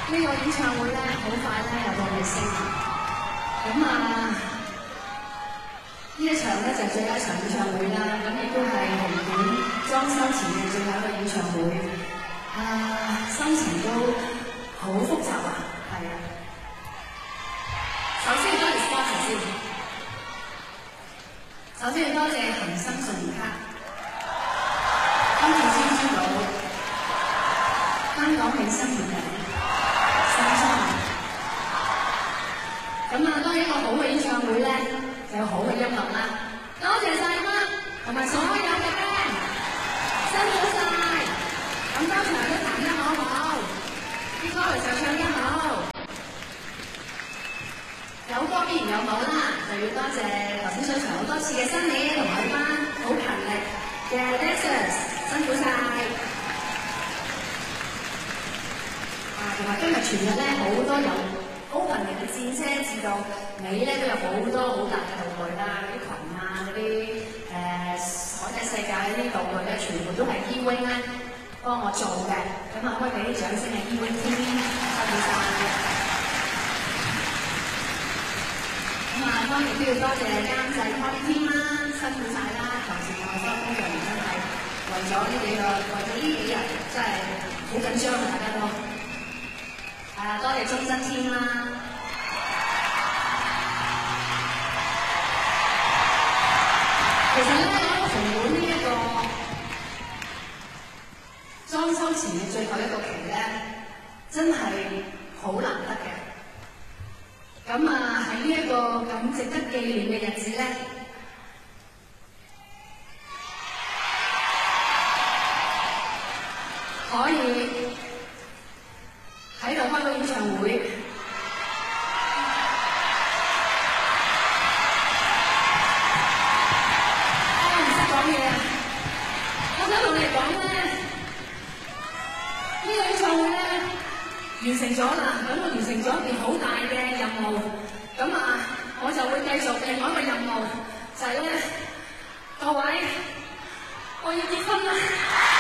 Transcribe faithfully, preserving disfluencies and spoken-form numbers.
呢個演唱會咧，好快咧又到尾聲啦。咁啊，呢一場咧就係最後一場演唱會啦。咁亦都係紅館裝修前嘅最後一個演唱會。啊，心情都好複雜啊，係啊。首先多謝 sponsor 先，首先要多謝恒生信用卡、金紫千珠寶、香港永生年人。咁啊，當然一個好嘅演唱會咧，就有好嘅音樂啦。多謝晒媽同埋所有嘅 band， 辛苦晒。咁周場都彈得好好，啲歌嚟就唱得好。有歌必然有舞啦，就要多謝頭先上場好多次嘅新年同埋班好勤力嘅 dancers， 辛苦晒。啊，同埋今日全日咧好多有open 嘅戰車至到尾咧都有好多好大嘅道具啦，嗰啲裙啊，嗰啲誒海底世界嗰啲道具咧，全部都係 E-Wing 咧幫我做嘅。咁啊，可以俾啲掌聲嘅 E-Wing T V， 辛苦晒。咁啊，當然都要多謝監製 Tommy Team 啦，辛苦晒啦！頭前我收工作人真係為咗呢幾個，為咗呢幾日真係好緊張啊，大家都。係啊，多謝中真添啦！其實咧，紅館呢一個裝修前嘅最後一個期咧，真係好難得嘅。咁啊，喺呢一個咁值得紀念嘅日子咧，可以喺度開個演唱會，我唔識講嘢啊！我想同你哋講咧，呢個演唱會咧完成咗啦，咁我完成咗一件好大嘅任務，咁啊，我就會繼續另外一個任務，就係咧，各位，我要結婚啦！